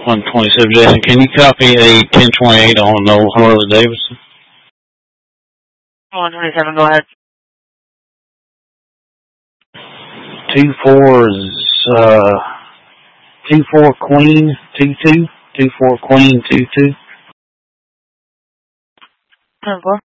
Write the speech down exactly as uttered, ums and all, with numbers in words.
one twenty-seven, Jason. Can you copy a ten twenty-eight on the old Harley Davidson? one twenty-seven, go ahead. Two four, uh, two four Queen, two two, two four Queen, two two. ten four.